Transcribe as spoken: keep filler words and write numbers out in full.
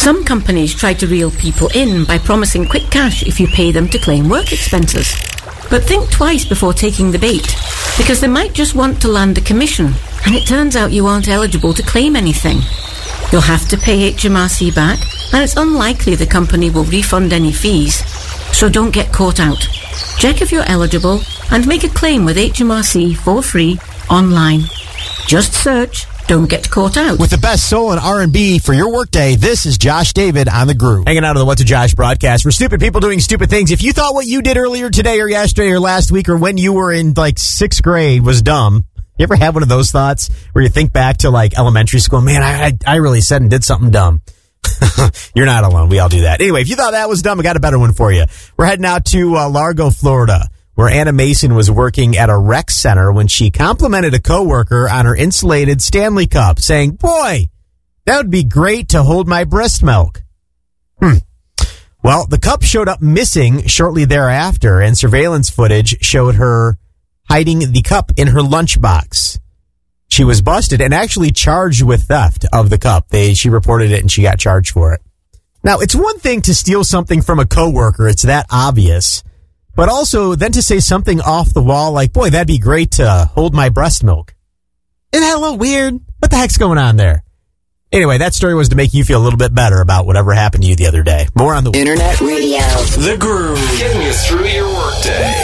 Some companies try to reel people in by promising quick cash if you pay them to claim work expenses. But think twice before taking the bait, because they might just want to land a commission, and it turns out you aren't eligible to claim anything. You'll have to pay H M R C back, and it's unlikely the company will refund any fees. So don't get caught out. Check if you're eligible and make a claim with H M R C for free online. Just search Don't Get Caught Out. With the best soul and R and B for your workday, this is Josh David on The Groove. Hanging out on the What to Josh broadcast. We're stupid people doing stupid things. If you thought what you did earlier today or yesterday or last week or when you were in like sixth grade was dumb, you ever have one of those thoughts where you think back to like elementary school? Man, I, I, I really said and did something dumb. You're not alone. We all do that. Anyway, if you thought that was dumb, I got a better one for you. We're heading out to uh, Largo, Florida, where Anna Mason was working at a rec center when she complimented a coworker on her insulated Stanley Cup, saying, "Boy, that would be great to hold my breast milk." Hmm. Well, the cup showed up missing shortly thereafter, and surveillance footage showed her hiding the cup in her lunchbox. She was busted and actually charged with theft of the cup. They, she reported it and she got charged for it. Now, it's one thing to steal something from a coworker. It's that obvious. But also then to say something off the wall like, "Boy, that'd be great to hold my breast milk." Isn't that a little weird? What the heck's going on there? Anyway, that story was to make you feel a little bit better about whatever happened to you the other day. More on the Internet Radio. The Groove. Getting you through your workday.